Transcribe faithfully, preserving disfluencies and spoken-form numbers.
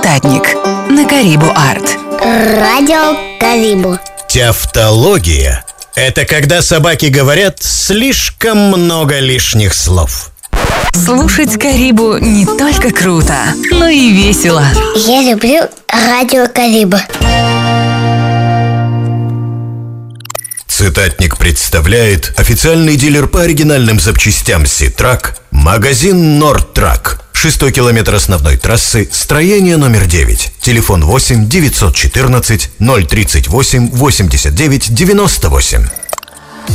Цитатник на Карибу Арт. Радио Карибу. Тавтология – это когда собаки говорят слишком много лишних слов. Слушать Карибу не только круто, но и весело. Я люблю радио Карибу. Цитатник представляет официальный дилер по оригинальным запчастям Ситрак, магазин Нордтрак. Шестой километр основной трассы, строение номер девять. Телефон восемь девятьсот четырнадцать ноль тридцать восемь восемьдесят девять девяносто восемь.